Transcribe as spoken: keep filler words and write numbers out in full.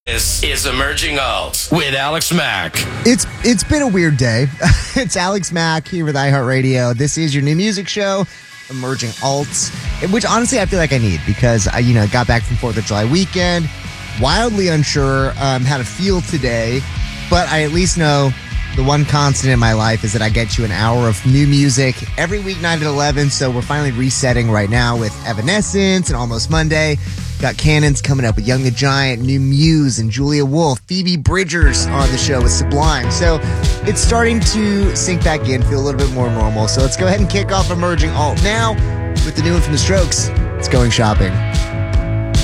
This is Emerging Alt with Alex Mack. It's It's been a weird day. It's Alex Mack here with iHeartRadio. This is your new music show, Emerging Alts, which honestly I feel like I need because I, you know, got back from fourth of July weekend, wildly unsure um, how to feel today, but I at least know the one constant in my life is that I get you an hour of new music every weeknight at eleven, so we're finally resetting right now with Evanescence and Almost Monday. Got Cannons coming up with Young the Giant, New Muse, and Julia Wolf. Phoebe Bridgers on the show with Sublime. So it's starting to sink back in, feel a little bit more normal. So let's go ahead and kick off Emerging Alt now with the new one from The Strokes. It's Going Shopping.